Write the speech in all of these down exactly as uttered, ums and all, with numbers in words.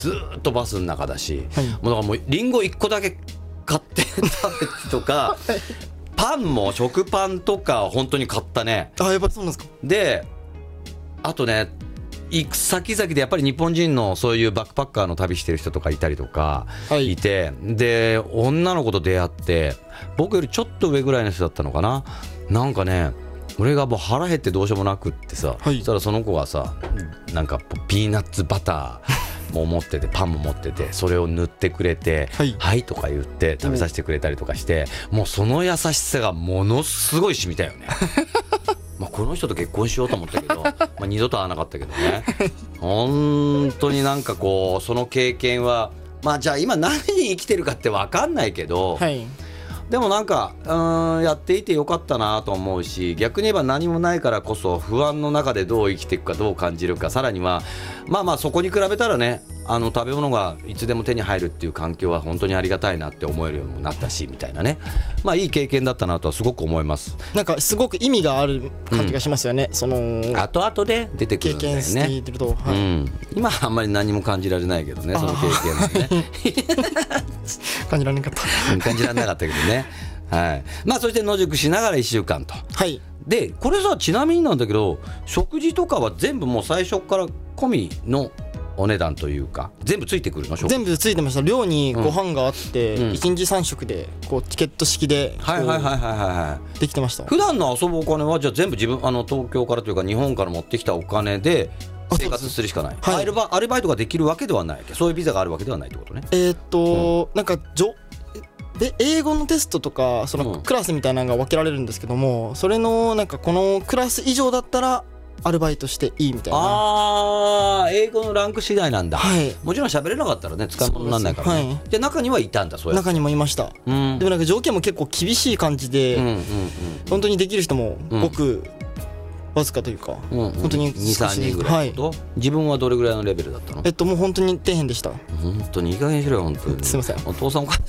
ずーっとバスの中だし、 はい、 もうだからもうリンゴいっこだけ買って食べてとかパンも食パンとか本当に買ったね。 あ、やっぱりそうなんですか。 であとね、行く先々でやっぱり日本人のそういうバックパッカーの旅してる人とかいたりとかいて、はい、で女の子と出会って、僕よりちょっと上ぐらいの人だったのかな。なんかね、俺がもう腹減ってどうしようもなくってさ、はい、そしたらその子がさ、なんかピーナッツバターも持っててパンも持ってて、それを塗ってくれて、はい、はいとか言って食べさせてくれたりとかして、もうその優しさがものすごい染みたよね。まあこの人と結婚しようと思ったけど、まあ二度と会わなかったけどね。本当になんかこうその経験は、まあじゃあ今何に生きてるかって分かんないけど、はい、でもなんかうーんやっていてよかったなと思うし、逆に言えば何もないからこそ不安の中でどう生きていくか、どう感じるか、さらにはまあまあそこに比べたらね、あの食べ物がいつでも手に入るっていう環境は本当にありがたいなって思えるようになったしみたいなね、まあいい経験だったなとはすごく思います。 なんかすごく意味がある感じがしますよね、うん、その後々で出てくるんだよね、経験していると、はい、うん、今はあんまり何も感じられないけどね、その経験はね感じられなかった感じられなかったけどね。はい、まあそして野宿しながらいっしゅうかんと、はい、でこれさ、ちなみになんだけど、食事とかは全部もう最初から込みのお値段というか全部ついてくるの？ 全部ついてました。寮にご飯があって、うん、いちにちさん食でこうチケット式ではいはいはいはいはいできてました。 普段の遊ぶお金はじゃあ全部自分あの東京からというか日本から持ってきたお金で生活するしかない、はい、アルバ、アルバイトができるわけではない、そういうビザがあるわけではないってことね。 えー、っと、うん、なんかじょで英語のテストとかそのクラスみたいなのが分けられるんですけども、うん、それのなんかこのクラス以上だったらアルバイトしていいみたいな。 あー、英語のランク次第なんだ、 はい、 もちろん喋れなかったらね使い物にならないからね。はい、で中にはいたんだ、そうや中にもいました、うん、でもなんか条件も結構厳しい感じで、うんうんうん、本当にできる人もごくわずかというか、うんうん、本当にに、さんにんぐらいのこと、はい、自分はどれぐらいのレベルだったの？ えっともう本当に底辺でした。 本当にいい加減にしろよ本当にすいません、 お父さんお母さん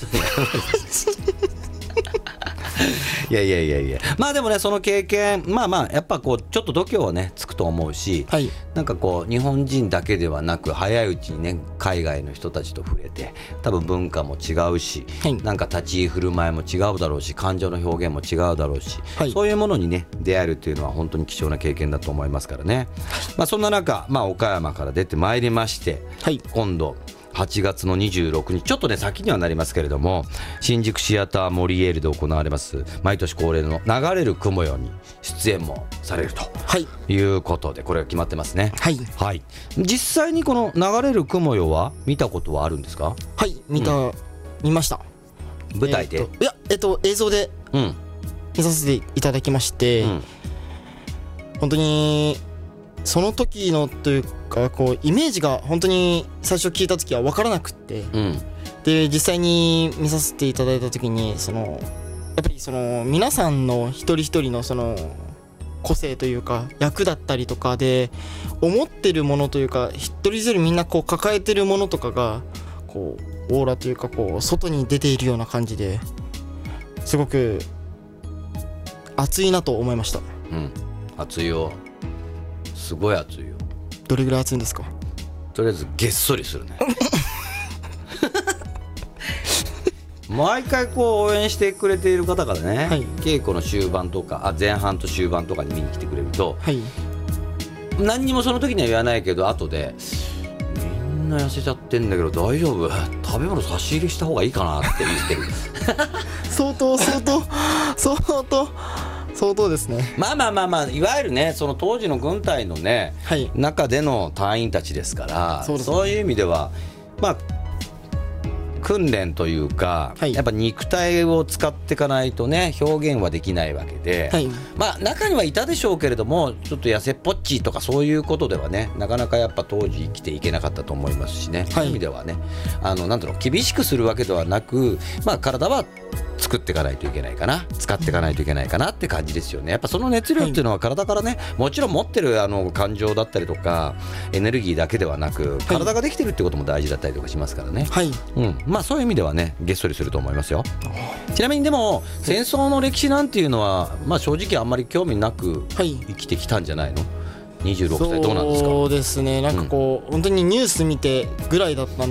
いやいやいやいや、まあでもねその経験、まあまあやっぱこうちょっと度胸はねつくと思うし、はい、なんかこう日本人だけではなく早いうちにね海外の人たちと触れて、多分文化も違うし、はい、なんか立ち居振る舞いも違うだろうし、感情の表現も違うだろうし、はい、そういうものにね出会えるというのは本当に貴重な経験だと思いますからね。まあそんな中、まあ岡山から出てまいりまして、はい、今度はちがつのにじゅうろくにち、ちょっとね先にはなりますけれども、新宿シアターモリエールで行われます毎年恒例の流れる雲よに出演もされると、はい、いうことで、これが決まってますね。はい、はい、実際にこの流れる雲よは見たことはあるんですか？ はい見た、うん、見ました。 舞台で、 えー、いやえっと映像で見させていただきまして、うん、本当にその時のというかこうイメージが本当に最初聞いた時は分からなくって、うん、で実際に見させていただいた時にそのやっぱりその皆さんの一人一人のその個性というか役だったりとかで思ってるものというか一人一人みんなこう抱えてるものとかがこうオーラというかこう外に出ているような感じですごく熱いなと思いました。 うん、熱いよ、すごい熱いよ。 どれぐらい熱いんですか？ とりあえずげっそりするね毎回こう応援してくれている方からね、はい、稽古の終盤とかあ前半と終盤とかに見に来てくれると、はい、何にもその時には言わないけど後でみんな痩せちゃってんだけど大丈夫、食べ物差し入れした方がいいかなって言ってる相当相当相当相当ですね。 まあまあまあまあいわゆるねその当時の軍隊のね、はい、中での隊員たちですから、 そうですね、そういう意味ではまあ訓練というか、はい、やっぱ肉体を使っていかないとね表現はできないわけで、はい、まあ中にはいたでしょうけれどもちょっと痩せっぽっちとかそういうことではねなかなかやっぱ当時生きていけなかったと思いますしね、はい、そういう意味ではねあのなんだろう厳しくするわけではなく、まあ体は作っていかないといけないかな、使っていかないといけないかなって感じですよね。やっぱその熱量っていうのは体からね、もちろん持ってるあの感情だったりとかエネルギーだけではなく体ができてるってことも大事だったりとかしますからね、はい、うん、まあそういう意味ではねげっそりすると思いますよ。ちなみにでも戦争の歴史なんていうのは、まあ、正直あんまり興味なく生きてきたんじゃないの？ にじゅうろくさいどうなんですか？ そうですね、なんかこう、うん、本当にニュース見てぐらいだったん